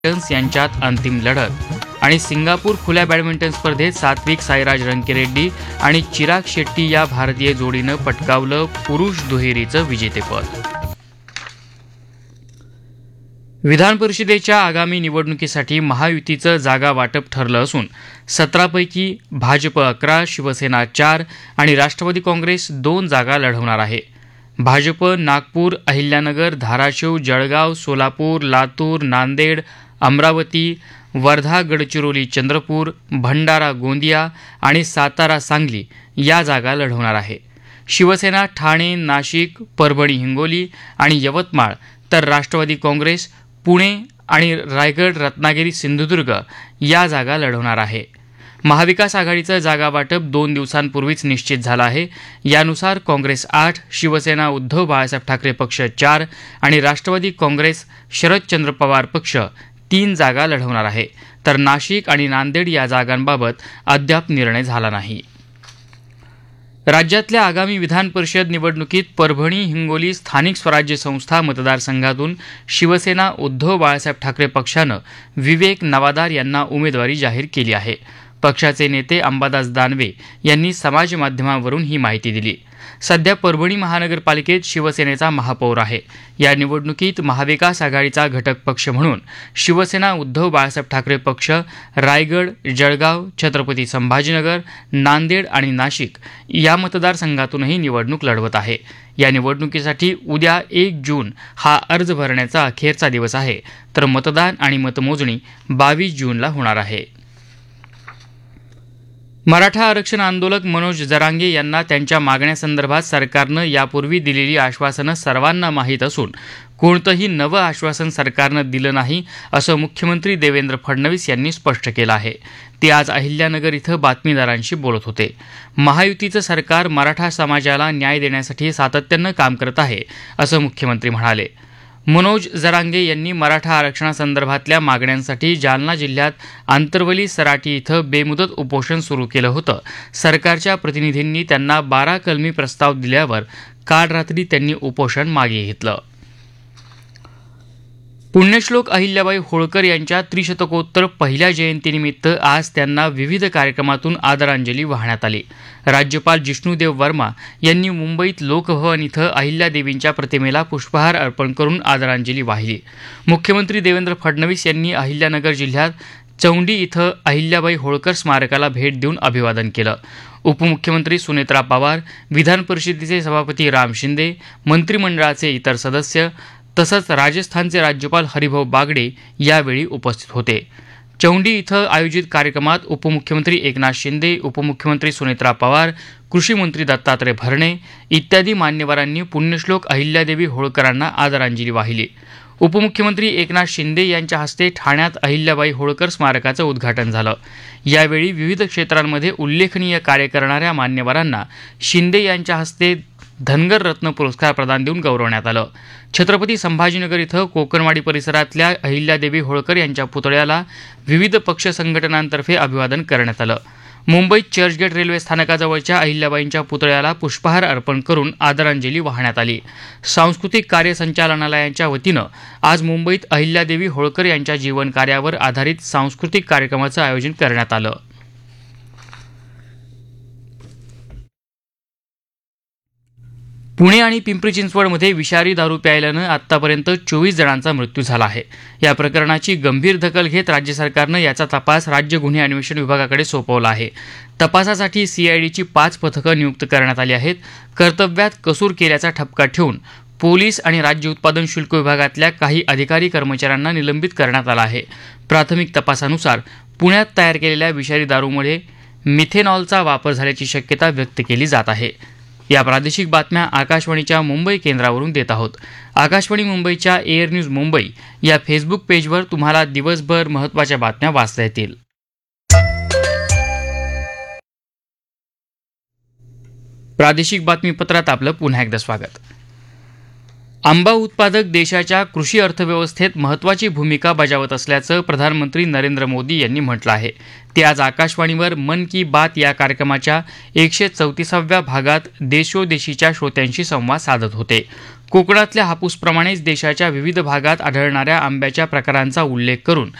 यांच्यात अंतिम लढत आणि सिंगापूर खुल्या बॅडमिंटन स्पर्धेत सात्विक साईराज रंकीरेड्डी आणि चिराग शेट्टी या भारतीय जोडीनं पटकावलं पुरुष दुहेरीचं विजेतेपद. विधान परिषदेच्या आगामी निवडणुकीसाठी महायुतीचं जागा वाटप ठरलं असून 17 पैकी भाजप 11, शिवसेना 4 आणि राष्ट्रवादी काँग्रेस 2 जागा लढवणार आहे. भाजप नागपूर, अहिल्यानगर, धाराशिव, जळगाव, सोलापूर, लातूर, नांदेड, अमरावती, वर्धा, गडचिरोली, चंद्रपूर, भंडारा, गोंदिया आणि सातारा, सांगली या जागा लढवणार आहे. शिवसेना ठाणे, नाशिक, परभणी, हिंगोली आणि यवतमाळ तर राष्ट्रवादी काँग्रेस पुणे आणि रायगड, रत्नागिरी, सिंधुदुर्ग या जागा लढवणार आहे. महाविकास आघाडीचं जागा वाटप 2 दिवसांपूर्वीच निश्चित झालं आहे. यानुसार काँग्रेस 8, शिवसेना उद्धव बाळासाहेब ठाकरे पक्ष 4 आणि राष्ट्रवादी काँग्रेस शरदचंद्र पवार पक्ष 3 जागा लढवणार आहे. तर नाशिक आणि नांदेड या जागांबाबत अद्याप निर्णय झाला नाही. राज्यातल्या आगामी विधान परिषद निवडणुकीत परभणी, हिंगोली स्थानिक स्वराज्य संस्था मतदारसंघातून शिवसेना उद्धव बाळासाहेब ठाकरे पक्षानं विवेक नवादार यांना उमेदवारी जाहीर केली आहे. पक्षाचे नेते अंबादास दानवे यांनी समाजमाध्यमांवरून ही माहिती दिली. सध्या परभणी महानगरपालिकेत शिवसेनेचा महापौर आहे. या निवडणुकीत महाविकास आघाडीचा घटक पक्ष म्हणून शिवसेना उद्धव बाळासाहेब ठाकरे पक्ष रायगड, जळगाव, छत्रपती संभाजीनगर, नांदेड आणि नाशिक या मतदारसंघातूनही निवडणूक लढवत आहे. या निवडणुकीसाठी उद्या 1 जून हा अर्ज भरण्याचा अखेरचा दिवस आहे, तर मतदान आणि मतमोजणी 22 जूनला होणार आहे. मराठा आरक्षण आंदोलक मनोज जरांगे यांना त्यांच्या मागण्यासंदर्भात सरकारनं यापूर्वी दिलेली आश्वासनं सर्वांना माहीत असून कोणतंही नवं आश्वासन सरकारनं दिलं नाही असं मुख्यमंत्री देवेंद्र फडणवीस यांनी स्पष्ट केलं आहे. ते आज अहिल्यानगर इथं बातमीदारांशी बोलत होते. महायुतीचं सरकार मराठा समाजाला न्याय देण्यासाठी सातत्यानं काम करत आहे असं मुख्यमंत्री म्हणाले. मनोज जरांगे यांनी मराठा आरक्षणासंदर्भातल्या मागण्यांसाठी जालना जिल्ह्यात आंतरवली सराटी इथं बेमुदत उपोषण सुरू केलं होतं. सरकारच्या प्रतिनिधींनी त्यांना 12 कलमी प्रस्ताव दिल्यावर काल रात्री त्यांनी उपोषण मागे घेतलं. पुण्यश्लोक अहिल्याबाई होळकर यांच्या त्रिशतकोत्तर पहिल्या जयंतीनिमित्त आज त्यांना विविध कार्यक्रमातून आदरांजली वाहण्यात आली. राज्यपाल जिष्णुदेव वर्मा यांनी मुंबईत लोकभवन इथं अहिल्यादेवींच्या प्रतिमेला पुष्पहार अर्पण करून आदरांजली वाहिली. मुख्यमंत्री देवेंद्र फडणवीस यांनी अहिल्यानगर जिल्ह्यात चौंडी इथं अहिल्याबाई होळकर स्मारकाला भेट देऊन अभिवादन केलं. उपमुख्यमंत्री सुनेत्रा पवार, विधान परिषदेचे सभापती राम शिंदे, मंत्रिमंडळाचे इतर सदस्य तसंच राजस्थानचे राज्यपाल हरिभाऊ बागडे यावेळी उपस्थित होते. चौंडी इथं आयोजित कार्यक्रमात उपमुख्यमंत्री एकनाथ शिंदे, उपमुख्यमंत्री सुनेत्रा पवार, कृषी मंत्री दत्तात्रय भरणे इत्यादी मान्यवरांनी पुण्यश्लोक अहिल्यादेवी होळकरांना आदरांजली वाहिली. उपमुख्यमंत्री एकनाथ शिंदे यांच्या हस्ते ठाण्यात अहिल्याबाई होळकर स्मारकाचं उद्घाटन झालं. यावेळी विविध क्षेत्रांमध्ये उल्लेखनीय कार्य करणाऱ्या मान्यवरांना शिंदे यांच्या हस्ते धनगर रत्न पुरस्कार प्रदान देऊन गौरवण्यात आलं. छत्रपती संभाजीनगर इथं कोकणवाडी परिसरातल्या अहिल्यादेवी होळकर यांच्या पुतळ्याला विविध पक्ष संघटनांतर्फे अभिवादन करण्यात आलं. मुंबईत चर्चगेट रेल्वे स्थानकाजवळच्या अहिल्याबाईंच्या पुतळ्याला पुष्पहार अर्पण करून आदरांजली वाहण्यात आली. सांस्कृतिक कार्य संचालनालयाच्या वतीनं आज मुंबईत अहिल्यादेवी होळकर यांच्या जीवन कार्यावर आधारित सांस्कृतिक कार्यक्रमाचं आयोजन करण्यात आलं. पुणे आणि पिंपरी चिंचवडमध्ये विषारी दारू प्यायल्यानं आतापर्यंत 24 जणांचा मृत्यू झाला आहे. या प्रकरणाची गंभीर दखल घेत राज्य सरकारनं याचा तपास राज्य गुन्हे अन्वेषण विभागाकडे सोपवला आहे. तपासासाठी सीआयडीची 5 पथकं नियुक्त करण्यात आली आहेत. कर्तव्यात कसूर केल्याचा ठपका ठेवून पोलीस आणि राज्य उत्पादन शुल्क विभागातल्या काही अधिकारी कर्मचाऱ्यांना निलंबित करण्यात आलं आहे. प्राथमिक तपासानुसार पुण्यात तयार केलेल्या विषारी दारूमध्ये मिथेनॉलचा वापर झाल्याची शक्यता व्यक्त केली जात आहे. या प्रादेशिक बातम्या आकाशवाणीच्या मुंबई केंद्रावरून देत आहोत. आकाशवाणी मुंबईच्या एअर न्यूज मुंबई या फेसबुक पेजवर तुम्हाला दिवसभर महत्त्वाच्या बातम्या वाचता येतील. प्रादेशिक बातमीपत्रात आपलं पुन्हा एकदा स्वागत. आंबा उत्पादक देशाच्या कृषी अर्थव्यवस्थेत महत्त्वाची भूमिका बजावत असल्याचं प्रधानमंत्री नरेंद्र मोदी यांनी म्हटलं आहे. ते आज आकाशवाणीवर मन की बात या कार्यक्रमाच्या 134व्या भागात देशोदेशीच्या श्रोत्यांशी संवाद साधत होते. कोकणातल्या हापूसप्रमाणेच देशाच्या विविध भागात आढळणाऱ्या आंब्याच्या प्रकारांचा उल्लेख करून